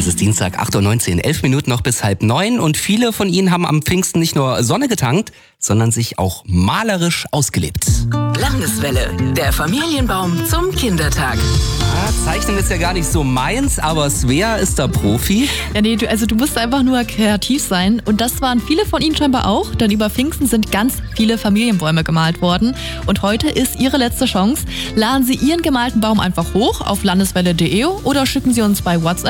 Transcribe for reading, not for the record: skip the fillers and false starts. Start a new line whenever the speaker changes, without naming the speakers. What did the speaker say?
Es ist Dienstag, 8.19 Uhr, 11 Minuten noch bis 8:30 und viele von Ihnen haben am Pfingsten nicht nur Sonne getankt, sondern sich auch malerisch ausgelebt.
Landeswelle, der Familienbaum zum Kindertag.
Zeichnen ist ja gar nicht so meins, aber Svea ist da Profi.
Ja, nee, du musst einfach nur kreativ sein. Und das waren viele von Ihnen scheinbar auch, denn über Pfingsten sind ganz viele Familienbäume gemalt worden. Und heute ist Ihre letzte Chance. Laden Sie Ihren gemalten Baum einfach hoch auf landeswelle.de oder schicken Sie uns bei WhatsApp